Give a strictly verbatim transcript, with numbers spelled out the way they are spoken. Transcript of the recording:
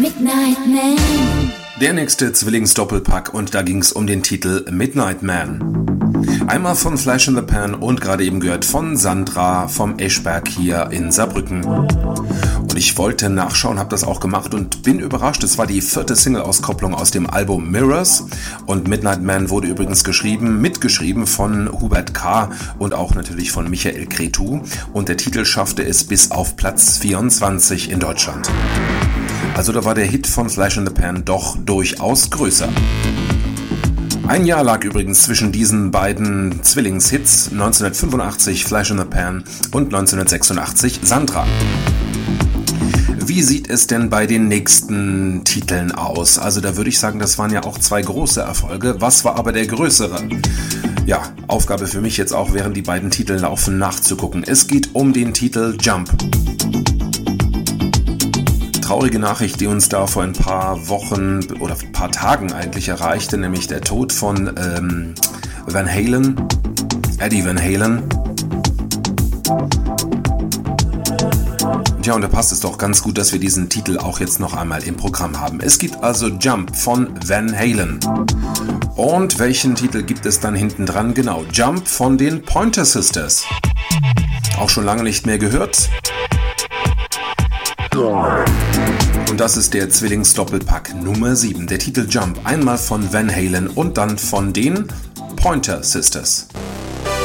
Midnight Man. Der nächste Zwillings-Doppelpack und da ging es um den Titel Midnight Man. Einmal von Flash in the Pan und gerade eben gehört von Sandra vom Eschberg hier in Saarbrücken. Und ich wollte nachschauen, habe das auch gemacht und bin überrascht. Es war die vierte Single-Auskopplung aus dem Album Mirrors und Midnight Man wurde übrigens geschrieben, mitgeschrieben von Hubert K. und auch natürlich von Michael Cretu und der Titel schaffte es bis auf Platz vierundzwanzig in Deutschland. Also da war der Hit von Flash in the Pan doch durchaus größer. Ein Jahr lag übrigens zwischen diesen beiden Zwillingshits, neunzehnhundertfünfundachtzig Flash in the Pan und neunzehnhundertsechsundachtzig Sandra. Wie sieht es denn bei den nächsten Titeln aus? Also da würde ich sagen, das waren ja auch zwei große Erfolge. Was war aber der größere? Ja, Aufgabe für mich jetzt auch, während die beiden Titel laufen, nachzugucken. Es geht um den Titel Jump. Traurige Nachricht, die uns da vor ein paar Wochen oder ein paar Tagen eigentlich erreichte, nämlich der Tod von ähm, Van Halen, Eddie Van Halen. Ja, und da passt es doch ganz gut, dass wir diesen Titel auch jetzt noch einmal im Programm haben. Es gibt also Jump von Van Halen. Und welchen Titel gibt es dann hinten dran? Genau, Jump von den Pointer Sisters. Auch schon lange nicht mehr gehört. Und das ist der Zwillings-Doppelpack Nummer sieben. Der Titel Jump, einmal von Van Halen und dann von den Pointer Sisters.